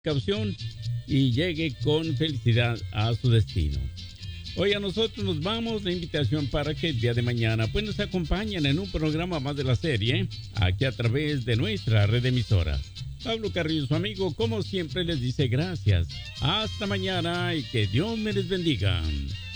precaución y llegue con felicidad a su destino. Hoy a nosotros nos vamos, la invitación para que el día de mañana pues nos acompañen en un programa más de la serie, aquí a través de nuestra red de emisoras. Pablo Carrillo, su amigo, como siempre les dice gracias. Hasta mañana y que Dios me les bendiga.